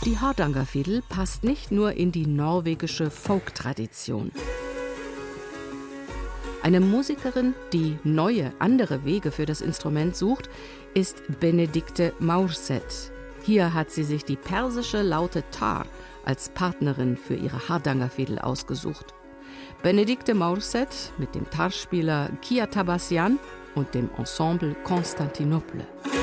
Die Hardangerfiedel passt nicht nur in die norwegische Folk-Tradition. Eine Musikerin, die neue, andere Wege für das Instrument sucht, ist Benedicte Maurseth. Hier hat sie sich die persische Laute Tar als Partnerin für ihre Hardangerfiedel ausgesucht. Benedicte Maurseth mit dem Tarspieler Kia Tabassian und dem Ensemble Constantinople.